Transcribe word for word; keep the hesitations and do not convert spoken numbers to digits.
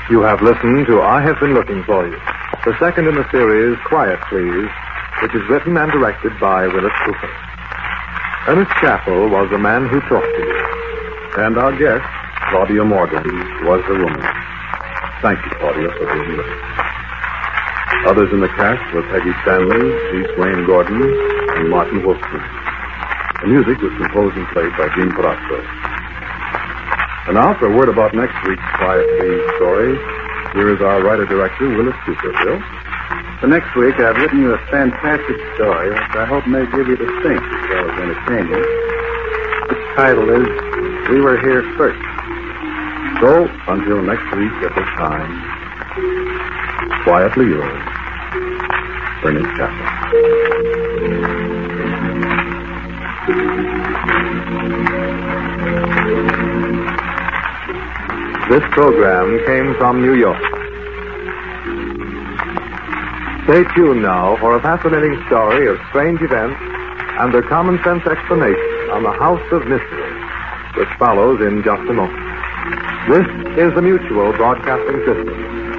You have listened to I Have Been Looking For You, the second in the series, Quiet Please, which is written and directed by Willis Cooper. Ernest Chappell was the man who talked to you. And our guest, Claudia Morgan, was the woman. Thank you, Claudia, for being with us. Others in the cast were Peggy Stanley, C. Swain Gordon, and Martin Wolfson. The music was composed and played by Gene Palazzo. And now for a word about next week's Quiet Please story, here is our writer-director, Willis Cooper. Bill? For next week, I've written you a fantastic story, which I hope may give you to think as well as entertainment. Its title is We Were Here First. So, until next week at this time, quietly yours, Ernest Chappell. This program came from New York. Stay tuned now for a fascinating story of strange events and their common sense explanation on the House of Mystery, which follows in just a moment. This is the Mutual Broadcasting System.